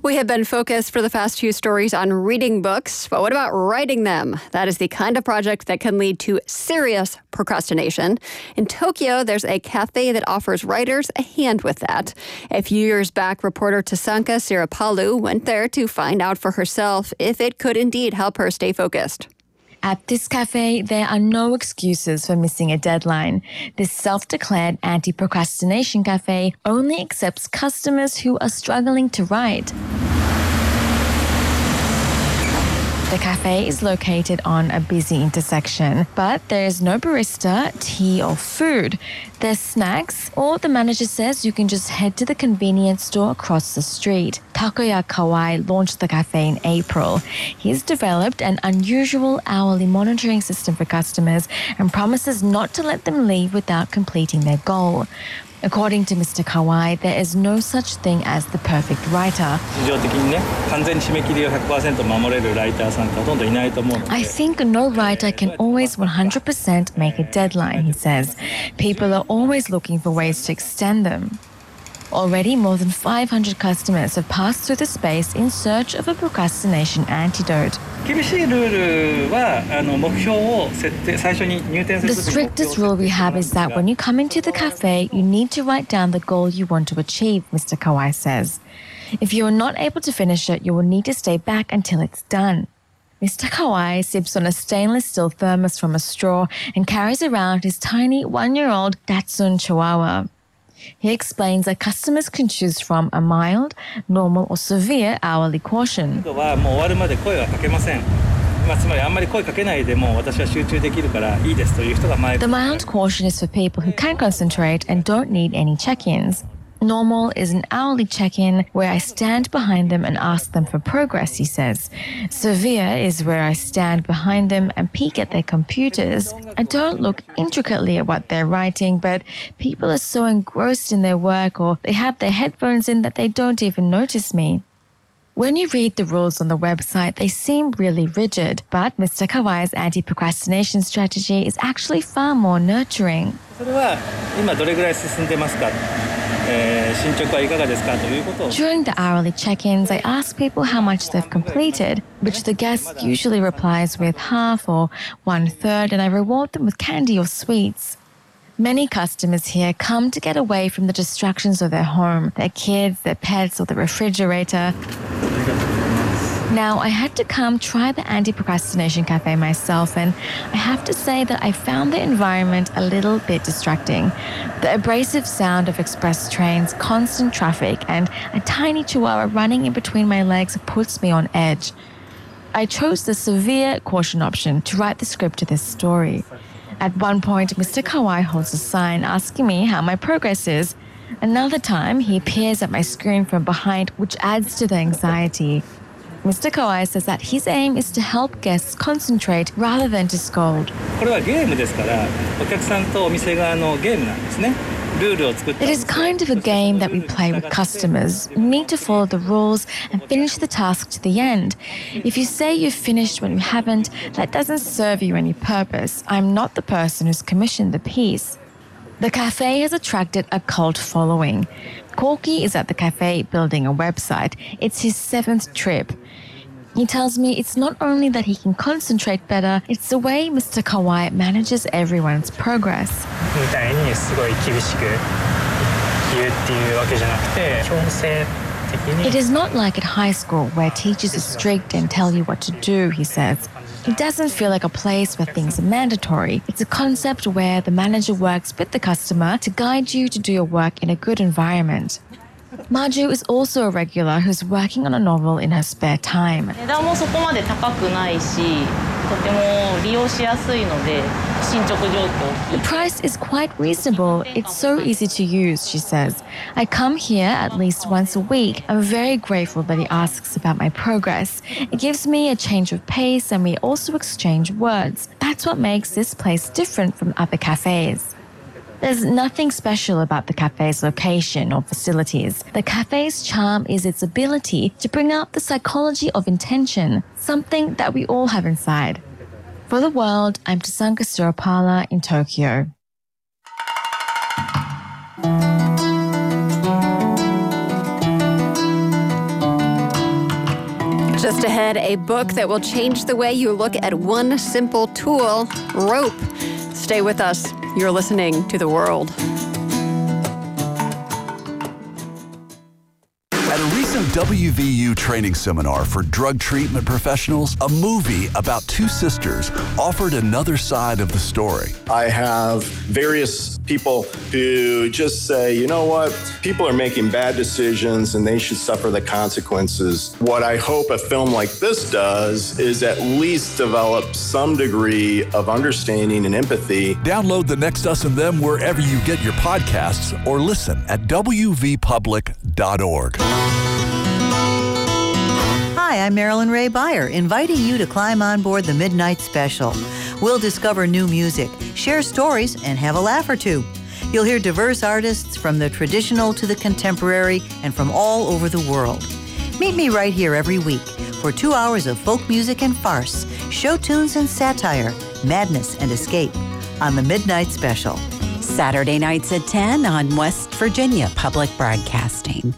We have been focused for the past few stories on reading books, but what about writing them? That is the kind of project that can lead to serious procrastination. In Tokyo, there's a cafe that offers writers a hand with that. A few years back, reporter Tasanka Sirapalu went there to find out for herself if it could indeed help her stay focused. At this cafe, there are no excuses for missing a deadline. This self-declared anti-procrastination cafe only accepts customers who are struggling to write. The cafe is located on a busy intersection, but there is no barista, tea or food. There's snacks, or the manager says you can just head to the convenience store across the street. Takuya Kawai launched the cafe in April. He's developed an unusual hourly monitoring system for customers and promises not to let them leave without completing their goal. According to Mr. Kawai, there is no such thing as the perfect writer. I think no writer can always 100% make a deadline, he says. People are always looking for ways to extend them. Already, more than 500 customers have passed through the space in search of a procrastination antidote. The strictest rule we have is that when you come into the cafe, you need to write down the goal you want to achieve, Mr. Kawai says. If you are not able to finish it, you will need to stay back until it's done. Mr. Kawai sips on a stainless steel thermos from a straw and carries around his tiny 1-year-old Dachshund Chihuahua. He explains that customers can choose from a mild, normal or severe hourly caution. The mild caution is for people who can concentrate and don't need any check-ins. Normal is an hourly check-in where I stand behind them and ask them for progress, he says. Severe is where I stand behind them and peek at their computers. I don't look intricately at what they're writing, but people are so engrossed in their work or they have their headphones in that they don't even notice me. When you read the rules on the website, they seem really rigid, but Mr. Kawai's anti-procrastination strategy is actually far more nurturing. During the hourly check-ins, I ask people how much they've completed, which the guest usually replies with half or 1/3, and I reward them with candy or sweets. Many customers here come to get away from the distractions of their home, their kids, their pets, or the refrigerator. Now, I had to come try the anti-procrastination cafe myself, and I have to say that I found the environment a little bit distracting. The abrasive sound of express trains, constant traffic, and a tiny chihuahua running in between my legs puts me on edge. I chose the severe caution option to write the script to this story. At one point, Mr. Kawai holds a sign asking me how my progress is. Another time, he peers at my screen from behind, which adds to the anxiety. Mr. Kawai says that his aim is to help guests concentrate rather than to scold. It is kind of a game that we play with customers. You need to follow the rules and finish the task to the end. If you say you've finished when you haven't, that doesn't serve you any purpose. I'm not the person who's commissioned the piece. The cafe has attracted a cult following. Corky is at the cafe building a website. It's his 7th trip. He tells me it's not only that he can concentrate better, it's the way Mr. Kawai manages everyone's progress. It is not like at high school where teachers are strict and tell you what to do, he says. It doesn't feel like a place where things are mandatory. It's a concept where the manager works with the customer to guide you to do your work in a good environment. Maju is also a regular who's working on a novel in her spare time. The price is quite reasonable. It's so easy to use, she says. I come here at least once a week. I'm very grateful that he asks about my progress. It gives me a change of pace and we also exchange words. That's what makes this place different from other cafes. There's nothing special about the cafe's location or facilities. The cafe's charm is its ability to bring out the psychology of intention, something that we all have inside. For The World, I'm Tasanka Sirapala in Tokyo. Just ahead, a book that will change the way you look at one simple tool, rope. Stay with us. You're listening to The World. At a recent WVU training seminar for drug treatment professionals, a movie about two sisters offered another side of the story. I have various people who just say, you know what, people are making bad decisions and they should suffer the consequences. What I hope a film like this does is at least develop some degree of understanding and empathy. Download The Next Us and Them wherever you get your podcasts or listen at wvpublic.org. Hi, I'm Marilyn Ray Beyer, inviting you to climb on board the Midnight Special. We'll discover new music, share stories, and have a laugh or two. You'll hear diverse artists from the traditional to the contemporary and from all over the world. Meet me right here every week for 2 hours of folk music and farce, show tunes and satire, madness and escape on the Midnight Special. Saturday nights at 10 on West Virginia Public Broadcasting.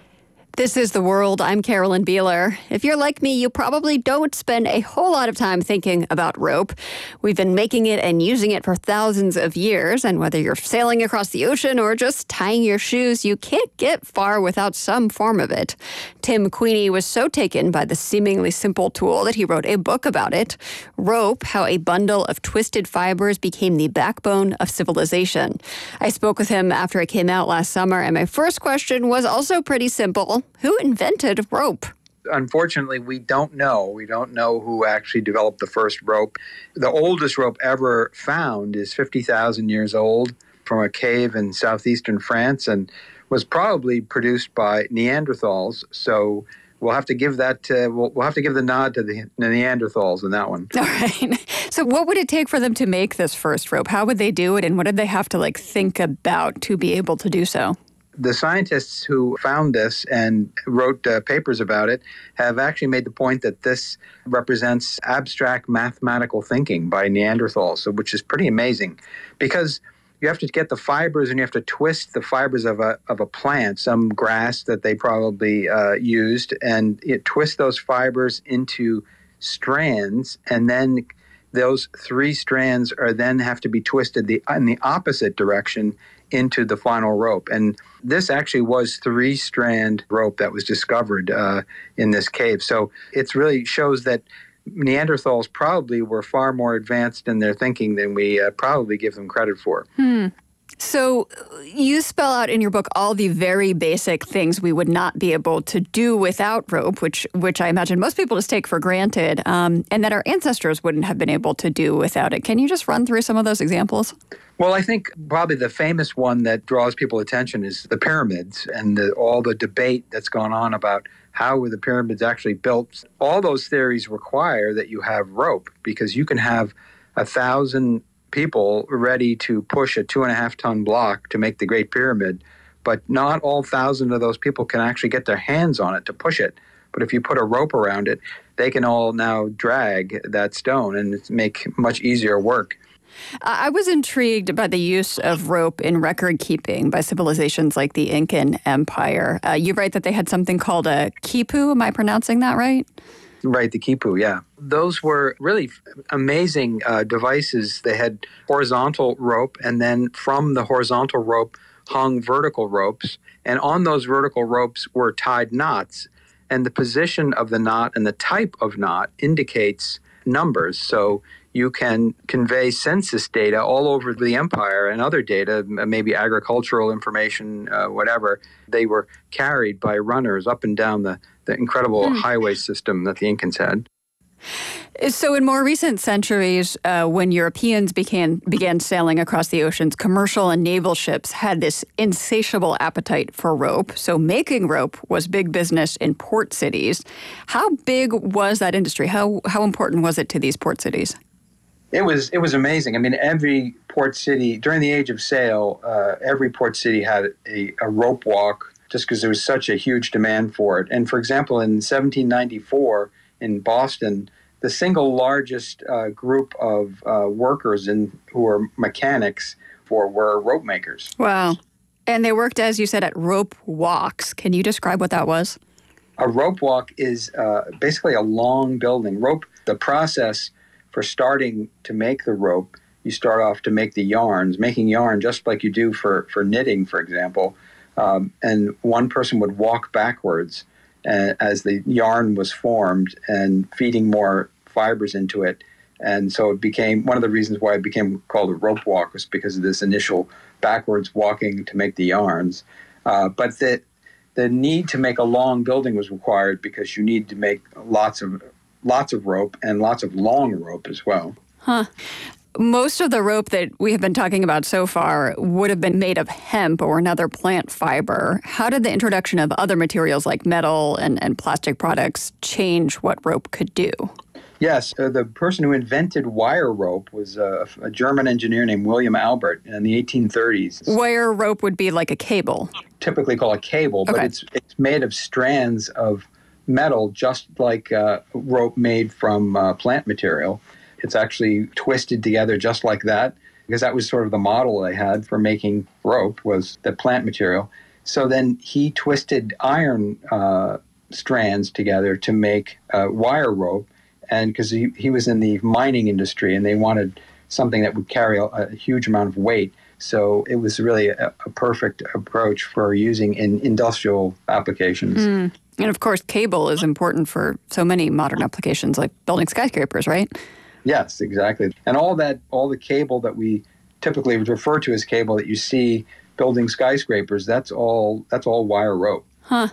This is The World. I'm Carolyn Beeler. If you're like me, you probably don't spend a whole lot of time thinking about rope. We've been making it and using it for thousands of years, and whether you're sailing across the ocean or just tying your shoes, you can't get far without some form of it. Tim Queeny was so taken by the seemingly simple tool that he wrote a book about it, Rope, How a Bundle of Twisted Fibers Became the Backbone of Civilization. I spoke with him after it came out last summer, and my first question was also pretty simple. Who invented rope? Unfortunately, we don't know. We don't know who actually developed the first rope. The oldest rope ever found is 50,000 years old from a cave in southeastern France and was probably produced by Neanderthals. So we'll have to give that. We'll have to give the nod to the Neanderthals in that one. All right. So what would it take for them to make this first rope? How would they do it, and what did they have to think about to be able to do so? The scientists who found this and wrote papers about it have actually made the point that this represents abstract mathematical thinking by Neanderthals, which is pretty amazing because you have to get the fibers and you have to twist the fibers of a plant, some grass that they probably used, and twist those fibers into strands, and then those three strands are then have to be twisted in the opposite direction into the final rope. And this actually was 3-strand rope that was discovered in this cave. So it really shows that Neanderthals probably were far more advanced in their thinking than we probably give them credit for. So you spell out in your book all the very basic things we would not be able to do without rope, which I imagine most people just take for granted, and that our ancestors wouldn't have been able to do without it. Can you just run through some of those examples? Well, I think probably the famous one that draws people's attention is the pyramids and all the debate that's gone on about how were the pyramids actually built. All those theories require that you have rope because you can have 1,000 people ready to push a 2.5-ton block to make the Great Pyramid, but not all 1,000 of those people can actually get their hands on it to push it. But if you put a rope around it, they can all now drag that stone and make much easier work. I was intrigued by the use of rope in record keeping by civilizations like the Incan Empire. You write that they had something called a quipu. Am I pronouncing that right? Right, the quipu, yeah. Those were really amazing devices. They had horizontal rope, and then from the horizontal rope hung vertical ropes. And on those vertical ropes were tied knots. And the position of the knot and the type of knot indicates numbers. So you can convey census data all over the empire and other data, maybe agricultural information, whatever. They were carried by runners up and down the incredible highway system that the Incans had. So in more recent centuries, when Europeans began sailing across the oceans, commercial and naval ships had this insatiable appetite for rope. So making rope was big business in port cities. How big was that industry? How important was it to these port cities? It was amazing. I mean, every port city, during the age of sail, every port city had a rope walk just because there was such a huge demand for it. And for example, in 1794 in Boston, the single largest group of workers who were mechanics were rope makers. Wow. And they worked, as you said, at rope walks. Can you describe what that was? A rope walk is basically a long building. The process for starting to make the rope, you start off to make the yarns, making yarn just like you do for knitting, for example. And one person would walk backwards as the yarn was formed and feeding more fibers into it. And so it became one of the reasons why it became called a rope walk was because of this initial backwards walking to make the yarns. But the need to make a long building was required because you need to make lots of rope and lots of long rope as well. Huh. Most of the rope that we have been talking about so far would have been made of hemp or another plant fiber. How did the introduction of other materials like metal and plastic products change what rope could do? Yes, the person who invented wire rope was a German engineer named William Albert in the 1830s. Wire rope would be like a cable. Typically called a cable, but it's made of strands of metal, just like rope made from plant material. It's actually twisted together just like that, because that was sort of the model they had for making rope, was the plant material. So then he twisted iron strands together to make wire rope, and because he was in the mining industry and they wanted something that would carry a huge amount of weight. So it was really a perfect approach for using in industrial applications. And of course, cable is important for so many modern applications like building skyscrapers, right? Yes, exactly. And all the cable that we typically refer to as cable that you see building skyscrapers, that's all wire rope. Huh.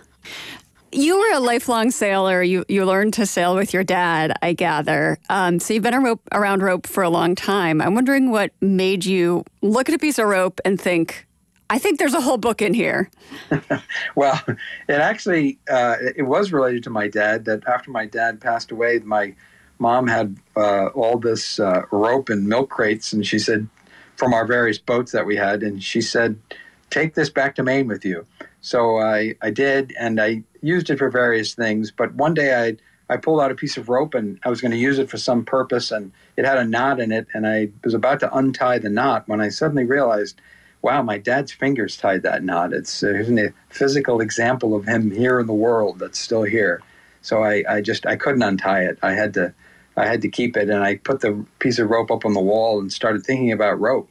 You were a lifelong sailor. You learned to sail with your dad, I gather. So you've been around rope for a long time. I'm wondering what made you look at a piece of rope and think, I think there's a whole book in here. Well, it actually, it was related to my dad, that after my dad passed away, my mom had all this rope and milk crates, and she said, from our various boats that we had, and she said, take this back to Maine with you. So I did, and I used it for various things. But one day I pulled out a piece of rope, and I was going to use it for some purpose, and it had a knot in it, and I was about to untie the knot when I suddenly realized, wow, my dad's fingers tied that knot. It's a physical example of him here in the world that's still here. So I couldn't untie it. I had to keep it, and I put the piece of rope up on the wall and started thinking about rope.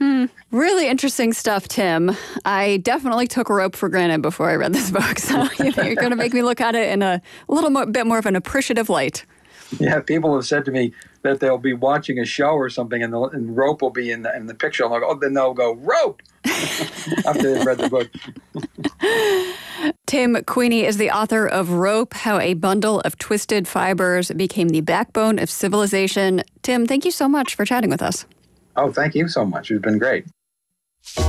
Really interesting stuff, Tim. I definitely took rope for granted before I read this book, so you're going to make me look at it in a bit more of an appreciative light. Yeah, people have said to me that they'll be watching a show or something, and rope will be in the picture. I'm like, then they'll go, rope, after they've read the book. Tim Queeny is the author of Rope, How a Bundle of Twisted Fibers Became the Backbone of Civilization. Tim, thank you so much for chatting with us. Oh, thank you so much. It's been great.